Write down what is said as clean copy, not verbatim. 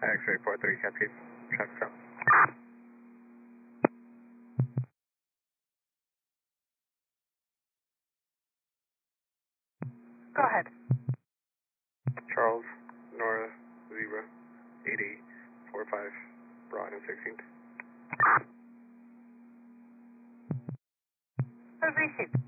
X-ray 43, Cascade. Traffic stop. Go ahead. Charles, Nora, Zebra, 8845, Broad and 16th. Received.